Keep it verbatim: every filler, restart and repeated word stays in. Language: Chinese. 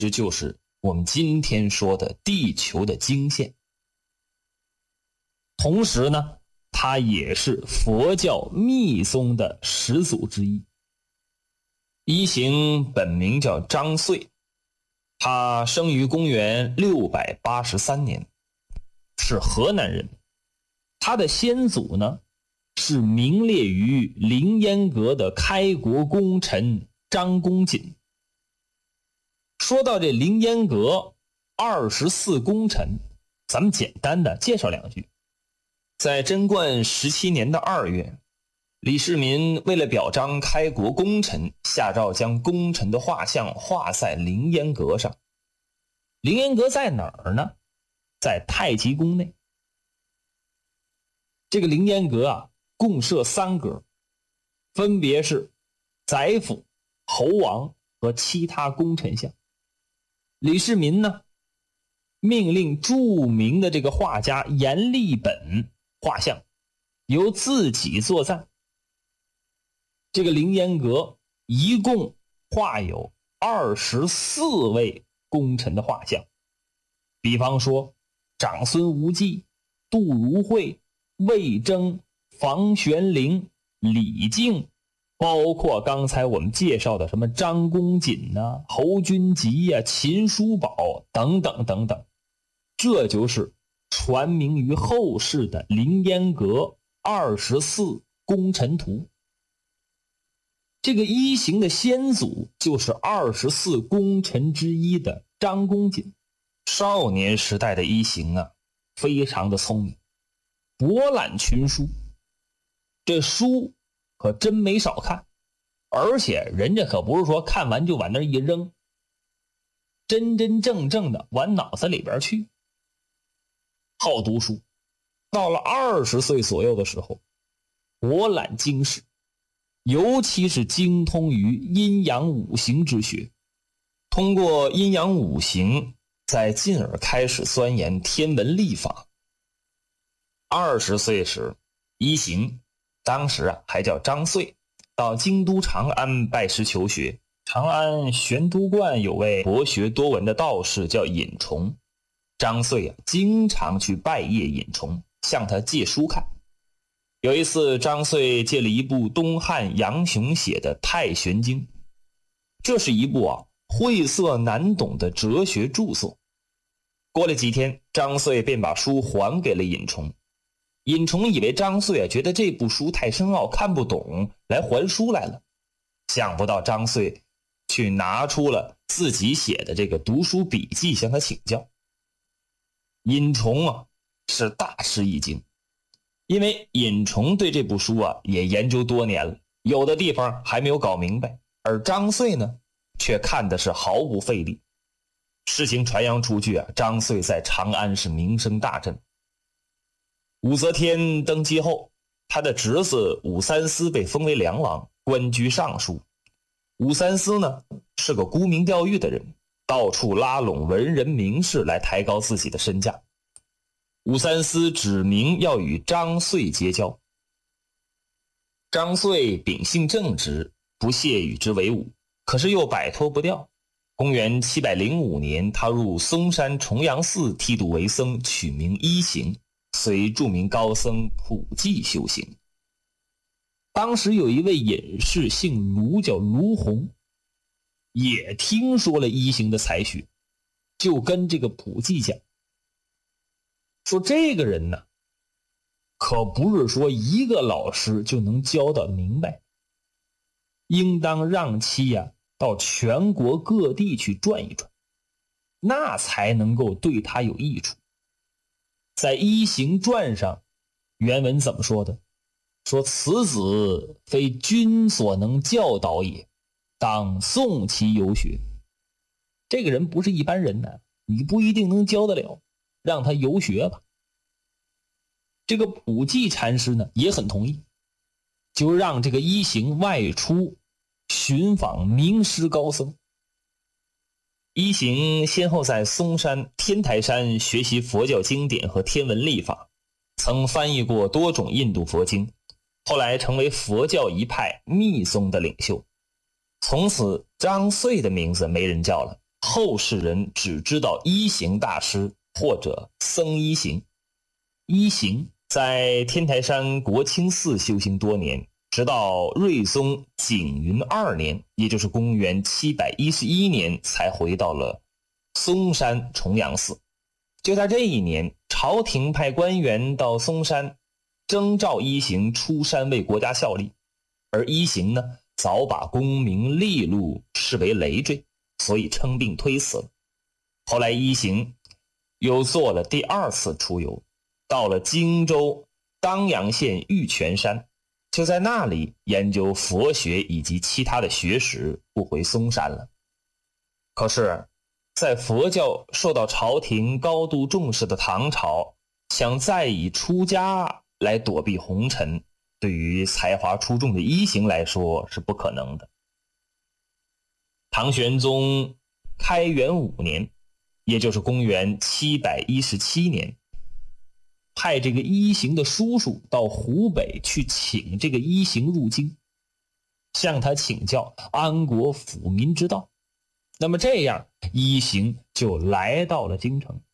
这就是我们今天说的地球的经线。同时呢，他也是佛教密宗的始祖之一。一行本名叫张遂，他生于公元六百八十三年，是河南人。他的先祖呢，是名列于凌烟阁的开国功臣张公瑾。说到这凌烟阁二十四功臣，咱们简单的介绍两句。在贞观十七年的二月，李世民为了表彰开国功臣，下诏将功臣的画像画在凌烟阁上。凌烟阁在哪儿呢？在太极宫内。这个凌烟阁啊，共设三阁，分别是宰辅、侯王和其他功臣像。李世民呢，命令著名的这个画家阎立本画像由自己作赞。这个凌烟阁一共画有二十四位功臣的画像，比方说长孙无忌、杜如晦、魏征、房玄龄、李靖，包括刚才我们介绍的什么张公瑾啊、侯君集呀、秦叔宝等等等等。这就是传名于后世的凌烟阁二十四功臣图。这个一行的先祖就是二十四功臣之一的张公瑾。少年时代的一行啊，非常的聪明，博览群书，这书可真没少看，而且人家可不是说看完就往那一扔，真真正正的往脑子里边去。好读书，到了二十岁左右的时候，博览经史，尤其是精通于阴阳五行之学。通过阴阳五行，再进而开始钻研天文历法。二十岁时，一行当时啊还叫张遂，到京都长安拜师求学。长安玄都观有位博学多闻的道士叫尹崇，张遂啊经常去拜谒尹崇，向他借书看。有一次，张遂借了一部东汉杨雄写的《太玄经》，这是一部啊晦涩难懂的哲学著作。过了几天，张遂便把书还给了尹崇。尹崇以为张遂啊觉得这部书太深奥看不懂，来还书来了。想不到张遂去拿出了自己写的这个读书笔记向他请教。尹崇啊是大吃一惊，因为尹崇对这部书啊也研究多年了，有的地方还没有搞明白，而张遂呢却看的是毫不费力。事情传扬出去啊，张遂在长安是名声大振。武则天登基后，他的侄子武三思被封为梁王，官居尚书。武三思呢是个沽名钓誉的人，到处拉拢文人名士来抬高自己的身价。武三思指明要与张遂结交。张遂秉性正直，不屑与之为伍，可是又摆脱不掉。公元七百零五年，他入嵩山重阳寺剃度为僧，取名一行，随著名高僧普济修行。当时有一位隐士姓卢，叫卢洪，也听说了一行的才学，就跟这个普济讲，说这个人呢，可不是说一个老师就能教导明白，应当让其呀、啊、到全国各地去转一转，那才能够对他有益处。在《一行传》上，原文怎么说的？说此子非君所能教导也，当送其游学。这个人不是一般人呢，你不一定能教得了，让他游学吧。这个普济禅师呢也很同意，就让这个一行外出寻访名师高僧。一行先后在嵩山、天台山学习佛教经典和天文历法，曾翻译过多种印度佛经，后来成为佛教一派密宗的领袖。从此张遂的名字没人叫了， 后世人只知道一行大师或者僧一行。一行在天台山国清寺修行多年，直到睿宗景云二年，也就是公元七百一十一年，才回到了嵩山重阳寺。就在这一年，朝廷派官员到嵩山征召一行出山为国家效力，而一行呢，早把功名利禄视为累赘，所以称病推死了。后来一行又做了第二次出游，到了荆州当阳县玉泉山，就在那里研究佛学以及其他的学识，不回嵩山了。可是在佛教受到朝廷高度重视的唐朝，想再以出家来躲避红尘，对于才华出众的一行来说是不可能的。唐玄宗开元五年，也就是公元七百一十七年，派这个一行的叔叔到湖北去请这个一行入京，向他请教安国抚民之道。那么这样一行就来到了京城。